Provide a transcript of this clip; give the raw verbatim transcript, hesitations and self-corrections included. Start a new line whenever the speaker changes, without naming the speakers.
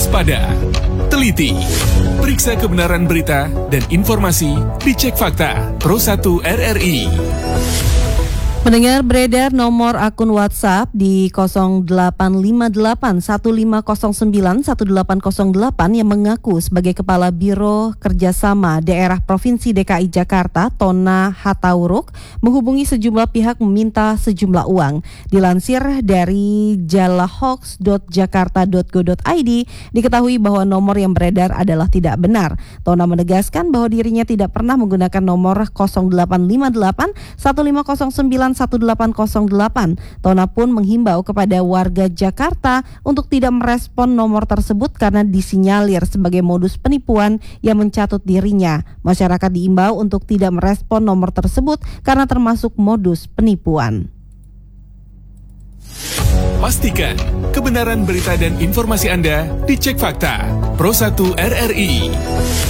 waspada, teliti, periksa kebenaran berita dan informasi dicek fakta Pro satu R R I.
Mendengar beredar nomor akun WhatsApp di nol delapan lima delapan satu lima nol sembilan satu delapan nol delapan yang mengaku sebagai Kepala Biro Kerjasama Daerah Provinsi D K I Jakarta, Tona Hatauruk, menghubungi sejumlah pihak meminta sejumlah uang. Dilansir dari jalahoax dot jakarta dot go dot i d, diketahui bahwa nomor yang beredar adalah tidak benar. Tona menegaskan bahwa dirinya tidak pernah menggunakan nomor nol delapan lima delapan satu lima nol sembilan satu delapan nol delapan. Tona pun menghimbau kepada warga Jakarta untuk tidak merespon nomor tersebut karena disinyalir sebagai modus penipuan yang mencatut dirinya. Masyarakat diimbau untuk tidak merespon nomor tersebut karena termasuk modus penipuan.
Pastikan kebenaran berita dan informasi Anda dicek fakta Pro satu R R I.